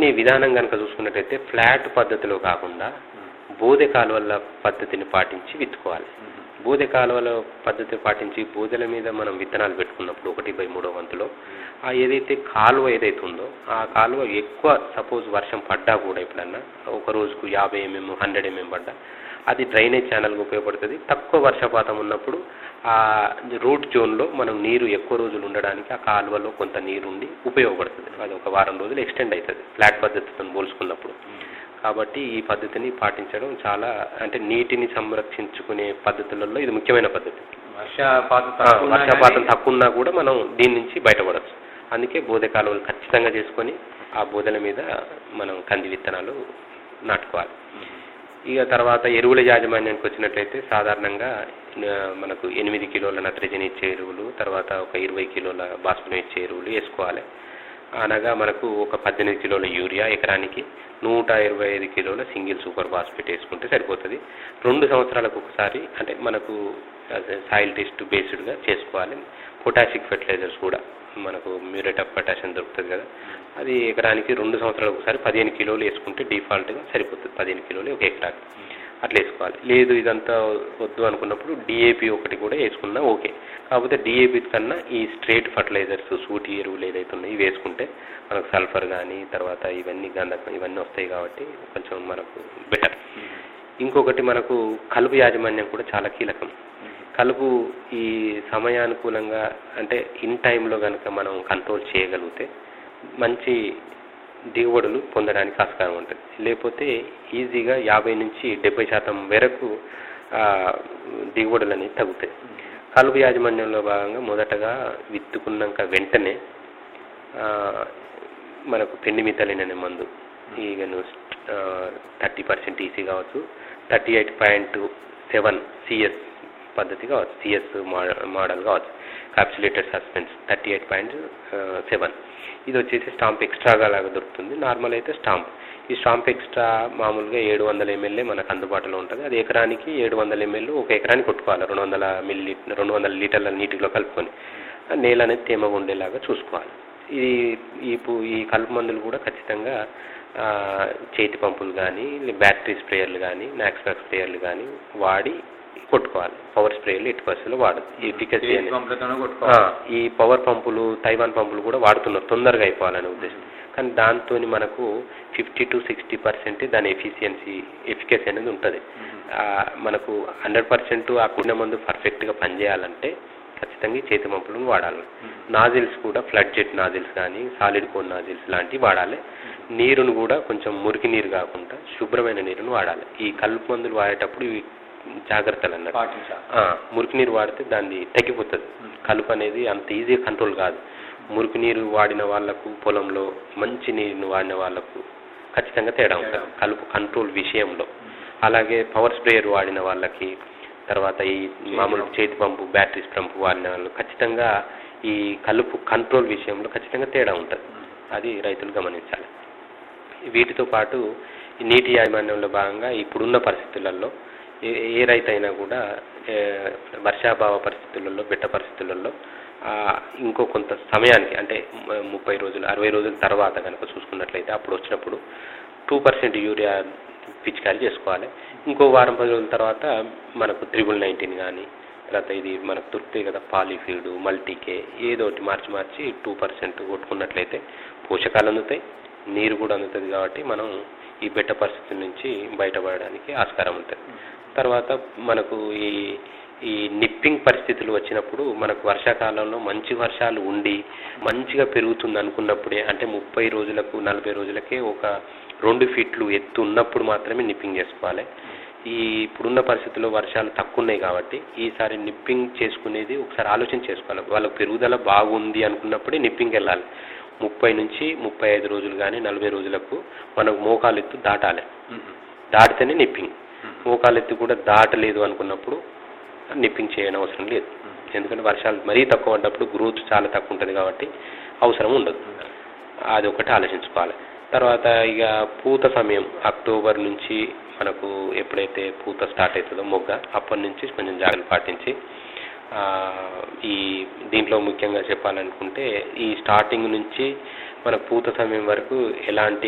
విధానం కనుక చూసుకున్నట్టయితే ఫ్లాట్ పద్ధతిలో కాకుండా బోదె కాలువల పద్ధతిని పాటించి విత్తుకోవాలి. బోదె కాలువల పద్ధతి పాటించి బోదెల మీద మనం విత్తనాలు పెట్టుకున్నప్పుడు 1/3 వంతులో ఏదైతే కాలువ ఏదైతే ఉందో ఆ కాలువ ఎక్కువ సపోజ్ వర్షం పడ్డా కూడా ఎప్పుడన్నా ఒక రోజుకు 50 mm 100 mm పడ్డా అది డ్రైనేజ్ ఛానల్గా ఉపయోగపడుతుంది. తక్కువ వర్షపాతం ఉన్నప్పుడు ఆ రూట్ జోన్లో మనం నీరు ఎక్కువ రోజులు ఉండడానికి ఆ కాలువలో కొంత నీరు ఉండి ఉపయోగపడుతుంది. అది ఒక వారం రోజులు ఎక్స్టెండ్ అవుతుంది ఫ్లాట్ పద్ధతితో పోల్చుకున్నప్పుడు. కాబట్టి ఈ పద్ధతిని పాటించడం చాలా అంటే నీటిని సంరక్షించుకునే పద్ధతులలో ఇది ముఖ్యమైన పద్ధతి. వర్షపాతం తక్కువ ఉన్నా కూడా మనం దీని నుంచి బయటపడవచ్చు. అందుకే బోదె కాలువలు ఖచ్చితంగా చేసుకొని ఆ బోదెల మీద మనం కంది విత్తనాలు నాటుకోవాలి. ఇక తర్వాత ఎరువుల యాజమాన్యానికి వచ్చినట్లయితే సాధారణంగా మనకు 8 కిలోల నత్రజని ఇచ్చే ఎరువులు, తర్వాత ఒక 20 కిలోల భాస్వరం ఇచ్చే ఎరువులు వేసుకోవాలి. అనగా మనకు ఒక 18 కిలోల యూరియా ఎకరానికి 125 కిలోల సింగిల్ సూపర్ ఫాస్ఫేట్ వేసుకుంటే సరిపోతుంది. 2 సంవత్సరాలకు ఒకసారి అంటే మనకు సాయిల్ టెస్ట్ బేస్డ్గా చేసుకోవాలి. పొటాషిక్ ఫెర్టిలైజర్స్ కూడా మనకు మ్యూరేట్ ఆఫ్ పొటాషియం దొరుకుతుంది కదా, అది ఎకరానికి 2 సంవత్సరాలకు ఒకసారి 15 కిలోలు వేసుకుంటే డిఫాల్ట్గా సరిపోతుంది. 15 కిలోలు ఒక ఎకరానికి అట్లా వేసుకోవాలి. లేదు ఇదంతా వద్దు అనుకున్నప్పుడు డిఏపి ఒకటి కూడా వేసుకున్నా ఓకే. కాకపోతే డిఏపి కన్నా ఈ స్ట్రేట్ ఫర్టిలైజర్స్ సూటి ఎరువులు ఏదైతే ఉన్నాయో ఇవి వేసుకుంటే మనకు సల్ఫర్ కానీ తర్వాత ఇవన్నీ గంధకం ఇవన్నీ వస్తాయి కాబట్టి కొంచెం మనకు బెటర్. ఇంకొకటి మనకు కలుపు యాజమాన్యం కూడా చాలా కీలకం. కలుపు ఈ సమయానుకూలంగా అంటే ఇన్ టైంలో కనుక మనం కంట్రోల్ చేయగలిగితే మంచి దిగుబడులు పొందడానికి ఆస్కారం ఉంటుంది. లేకపోతే ఈజీగా 50 నుంచి 70% వరకు దిగుబడులు అనేవి తగ్గుతాయి. కలుపు యాజమాన్యంలో భాగంగా మొదటగా విత్తుకున్నాక వెంటనే మనకు పెండిమిథలిన్ అనే మందు ఈవెన్ 30% ఈసీ కావచ్చు, 38.7 సిఎస్ పద్ధతి కావచ్చు, సిఎస్ మోడల్ కావచ్చు, క్యాప్సులేటెడ్ సస్పెన్స్ 38.7. ఇది వచ్చేసి స్టాంప్ ఎక్స్ట్రాగా లాగా దొరుకుతుంది. నార్మల్ అయితే స్టాంప్. ఈ స్టాంప్ ఎక్స్ట్రా మామూలుగా 700 ml మనకు అందుబాటులో ఉంటుంది. అది ఎకరానికి 700 ml ఒక ఎకరానికి కొట్టుకోవాలి. 200 లీటర్ల నీటిలో కలుపుకొని నేల అనేది తేమగా ఉండేలాగా చూసుకోవాలి. ఈ కలుపు మందులు కూడా ఖచ్చితంగా చేతి పంపులు కానీ బ్యాటరీ స్ప్రేయర్లు కానీ నాక్స్వాక్ స్ప్రేయర్లు కానీ వాడి కొట్టుకోవాలి. పవర్ స్ప్రేయర్లు ఎట్టి పరిస్థితుల్లో వాడదు. ఈ పవర్ పంపులు తైవాన్ పంపులు కూడా వాడుతున్నారు తొందరగా అయిపోవాలనే ఉద్దేశం. కానీ దాంతో మనకు 50 to 60% దాని ఎఫికసీ అనేది ఉంటుంది. మనకు 100% ఆ కుడిన మందు పర్ఫెక్ట్గా పనిచేయాలంటే ఖచ్చితంగా చేతి పంపులను వాడాలి. నాజిల్స్ కూడా ఫ్లడ్ జెట్ నాజిల్స్ కానీ సాలిడ్ కోన్ నాజిల్స్ లాంటివి వాడాలి. నీరును కూడా కొంచెం మురికి నీరు కాకుండా శుభ్రమైన నీరును వాడాలి. ఈ కలుపు మందులు వాడేటప్పుడు ఇవి జాగ్రత్తలు అన్నట్టు. మురికి నీరు వాడితే దాన్ని తగ్గిపోతుంది. కలుపు అనేది అంత ఈజీగా కంట్రోల్ కాదు. మురికి నీరు వాడిన వాళ్లకు పొలంలో మంచి నీరును వాడిన వాళ్లకు ఖచ్చితంగా తేడా ఉంటుంది కలుపు కంట్రోల్ విషయంలో. అలాగే పవర్ స్ప్రేయర్ వాడిన వాళ్ళకి తర్వాత ఈ మామూలు చేతి పంపు బ్యాటరీ పంపు వాడిన వాళ్ళు ఖచ్చితంగా ఈ కలుపు కంట్రోల్ విషయంలో ఖచ్చితంగా తేడా ఉంటుంది. అది రైతులు గమనించాలి. వీటితో పాటు ఈ నీటి యాజమాన్యంలో భాగంగా ఇప్పుడున్న పరిస్థితులలో ఏ రైతు అయినా కూడా వర్షాభావ పరిస్థితులలో బిడ్డ పరిస్థితులలో ఇంకో కొంత సమయానికి అంటే 30 రోజులు 60 రోజుల తర్వాత కనుక చూసుకున్నట్లయితే అప్పుడు వచ్చినప్పుడు 2% యూరియా పిచికారీ చేసుకోవాలి. ఇంకో వారం 10 రోజుల తర్వాత మనకు 319 కానీ తర్వాత ఇది మనకు దొరుకుతాయి కదా పాలిఫీడ్ మల్టీకే ఏదో ఒకటి మార్చి 2% కొట్టుకున్నట్లయితే పోషకాలు అందుతాయి, నీరు కూడా అందుతుంది. కాబట్టి మనం ఈ బిడ్డ పరిస్థితుల నుంచి బయటపడడానికి ఆస్కారం ఉంటుంది. తర్వాత మనకు ఈ నిప్పింగ్ పరిస్థితులు వచ్చినప్పుడు మనకు వర్షాకాలంలో మంచి వర్షాలు ఉండి మంచిగా పెరుగుతుంది అనుకున్నప్పుడే అంటే 30 రోజులకు 40 రోజులకే ఒక 2 ఫీట్లు ఎత్తు ఉన్నప్పుడు మాత్రమే నిప్పింగ్ చేసుకోవాలి. ఇప్పుడున్న పరిస్థితుల్లో వర్షాలు తక్కువ ఉన్నాయి కాబట్టి ఈసారి నిప్పింగ్ చేసుకునేది ఒకసారి ఆలోచన చేసుకోవాలి. వాళ్ళకు పెరుగుదల బాగుంది అనుకున్నప్పుడే నిప్పింగ్ వెళ్ళాలి. 30 నుంచి 35 రోజులు కానీ 40 రోజులకు మనకు మోకాలు ఎత్తు దాటాలి. దాటితేనే నిప్పింగ్. మోకాలు ఎత్తు కూడా దాటలేదు అనుకున్నప్పుడు నిప్పింగ్ చేయడం అవసరం లేదు. ఎందుకంటే వర్షాలు మరీ తక్కువ పడ్డప్పుడు గ్రోత్ చాలా తక్కువ ఉంటుంది కాబట్టి అవసరం ఉండదు. అది ఒకటి ఆలోచించుకోవాలి. తర్వాత ఇక పూత సమయం అక్టోబర్ నుంచి మనకు ఎప్పుడైతే పూత స్టార్ట్ అవుతుందో మొగ్గ అప్పటి నుంచి కొంచెం జాగ్రత్తలు పాటించి దీంట్లో ముఖ్యంగా చెప్పాలనుకుంటే ఈ స్టార్టింగ్ నుంచి మన పూత సమయం వరకు ఎలాంటి